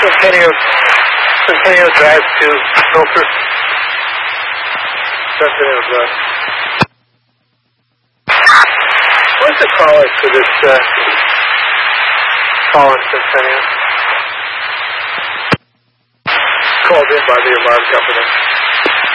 Centennial Drive to Milford. Centennial Drive. What's the caller for this call in Centennial? Called in by the alarm company.